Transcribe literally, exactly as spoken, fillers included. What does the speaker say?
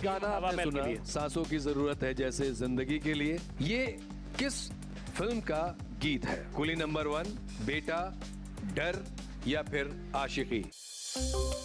गाना आपने सुना, सांसों की जरूरत है जैसे जिंदगी के लिए, ये किस फिल्म का गीत है? कुली नंबर वन, बेटा, डर या फिर आशिकी?